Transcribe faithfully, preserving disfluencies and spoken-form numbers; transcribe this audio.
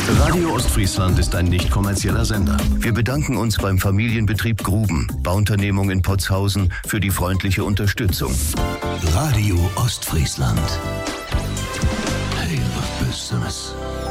Radio Ostfriesland ist ein nicht kommerzieller Sender. Wir bedanken uns beim Familienbetrieb Gruben, Bauunternehmung in Potshausen, für die freundliche Unterstützung. Radio Ostfriesland. Hey, was Besseres.